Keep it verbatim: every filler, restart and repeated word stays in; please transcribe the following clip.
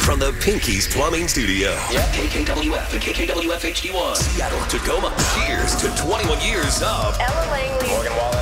from the Pinky's Plumbing Studio. Yeah, K K W F and K K W F H D one. Seattle, Tacoma. Cheers to twenty-one years of Ella Langley. Morgan Wallen.